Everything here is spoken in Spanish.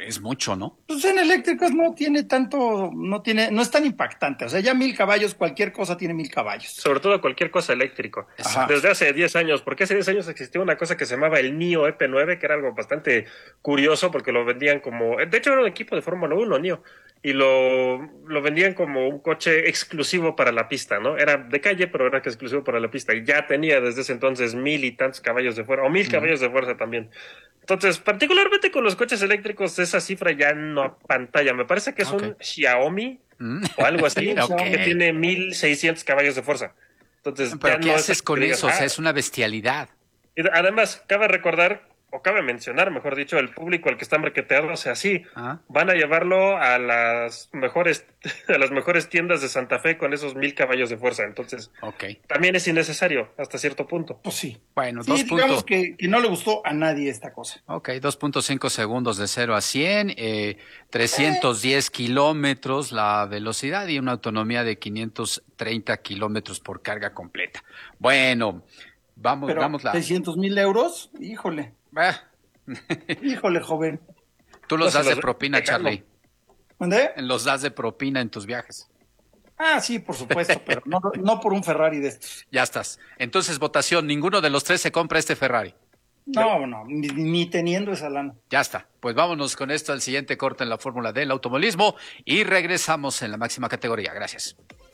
Es mucho, ¿no? Pues en eléctricos no tiene tanto, no es tan impactante. O sea, ya 1000 caballos, cualquier cosa tiene 1000 caballos. Sobre todo cualquier cosa eléctrico. Ajá. Exacto. Desde hace 10 años, porque hace 10 años existía una cosa que se llamaba el NIO EP9, que era algo bastante curioso porque lo vendían como, de hecho era un equipo de Fórmula 1, NIO, y lo vendían como un coche exclusivo para la pista, ¿no? Era de calle, pero era exclusivo para la pista, y ya tenía desde ese entonces 1000 y tantos caballos de fuerza, o 1000 caballos de fuerza también. Entonces, particularmente con los coches eléctricos, esa cifra ya no pantalla. Me parece que es Ok. un Xiaomi Mm. o algo Sí, así, o sea, que Ok. tiene 1600 caballos de fuerza. Entonces, ya Pero ¿qué no es haces algo que con digas, eso? O sea, es una bestialidad. y además, cabe recordar, o cabe mencionar, mejor dicho, el público al que están marketeando, o sea, sí, Ah, van a llevarlo a las mejores, a las mejores tiendas de Santa Fe con esos 1000 caballos de fuerza. Entonces, ok. también es innecesario hasta cierto punto. pues sí. Bueno, Sí, digamos que no le gustó a nadie esta cosa. Ok, 2.5 segundos de 0 a 100, 310 kilómetros la velocidad y una autonomía de 530 kilómetros por carga completa. Bueno, Pero vamos 600,000 euros, híjole, Ah, híjole, joven. tú No los se das de los propina, dejando. Charlie. ¿Dónde? Los das de propina en tus viajes. Ah, sí, por supuesto, pero no por un Ferrari de estos. Ya estás. Entonces, votación, ninguno de los tres se compra este Ferrari. No, ni teniendo esa lana. Ya está. Pues vámonos con esto al siguiente corte en la fórmula del automovilismo y regresamos en la máxima categoría. Gracias.